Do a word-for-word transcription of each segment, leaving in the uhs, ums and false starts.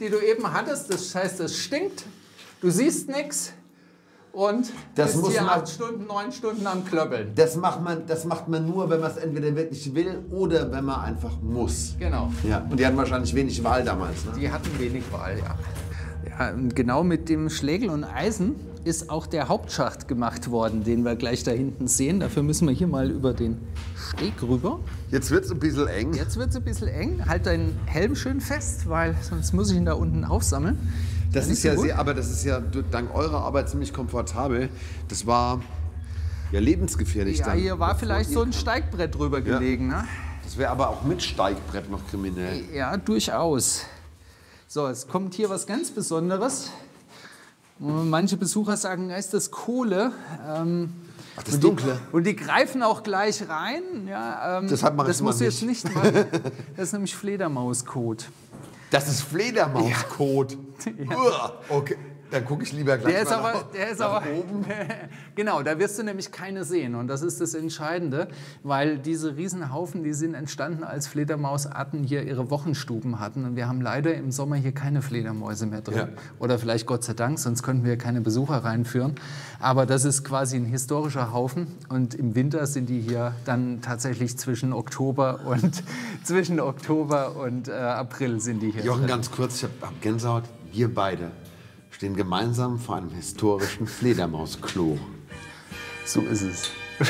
die du eben hattest. Das heißt, es stinkt, du siehst nichts und das bist muss hier man, acht Stunden, neun Stunden am Klöppeln. Das macht man, das macht man nur, wenn man es entweder wirklich will oder wenn man einfach muss. Genau. Ja, und die hatten wahrscheinlich wenig Wahl damals. Ne? Die hatten wenig Wahl, ja. Ja, und genau mit dem Schlägel und Eisen ist auch der Hauptschacht gemacht worden, den wir gleich da hinten sehen. Dafür müssen wir hier mal über den Steg rüber. Jetzt wird es ein bisschen eng. Jetzt wird es ein bisschen eng. Halt deinen Helm schön fest, weil sonst muss ich ihn da unten aufsammeln. Das Nicht ist so ja gut. sehr, aber das ist ja dank eurer Arbeit ziemlich komfortabel. Das war ja lebensgefährlich Ja, dann. hier war vielleicht so ein kam. Steigbrett drüber Ja. gelegen. Ne? Das wäre aber auch mit Steigbrett noch kriminell. Ja, durchaus. So, es kommt hier was ganz Besonderes. Manche Besucher sagen, ja, ist das Kohle? Ähm, Ach, das und die, Dunkle. Und die greifen auch gleich rein. Ja, ähm, Deshalb mach das ich's mal musst du jetzt nicht. nicht machen. Das ist nämlich Fledermauskot. Das ist Fledermauskot. Ja. Uah, okay, dann gucke ich lieber gleich Der ist mal aber, nach, der ist nach aber oben. genau, da wirst du nämlich keine sehen. Und das ist das Entscheidende, weil diese Riesenhaufen, die sind entstanden, als Fledermausarten hier ihre Wochenstuben hatten. Und wir haben leider im Sommer hier keine Fledermäuse mehr drin. Ja. Oder vielleicht Gott sei Dank, sonst könnten wir keine Besucher reinführen. Aber das ist quasi ein historischer Haufen. Und im Winter sind die hier dann tatsächlich zwischen Oktober und, zwischen Oktober und äh, April sind die hier Jochen, drin. ganz kurz, ich habe hab Gänsehaut. Wir beide stehen gemeinsam vor einem historischen Fledermausklo. So ist es.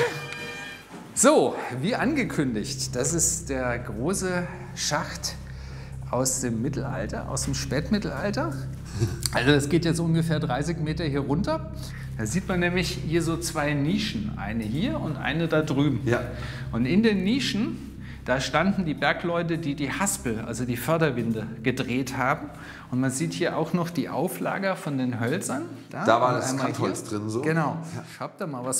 So, wie angekündigt, das ist der große Schacht aus dem Mittelalter, aus dem Spätmittelalter. Also das geht jetzt ungefähr dreißig Meter hier runter. Da sieht man nämlich hier so zwei Nischen, eine hier und eine da drüben. Ja. Und in den Nischen, da standen die Bergleute, die die Haspel, also die Förderwinde, gedreht haben. Und man sieht hier auch noch die Auflager von den Hölzern. Da war und das einmal Kantholz hier. drin, so? Genau. Ich habe da mal was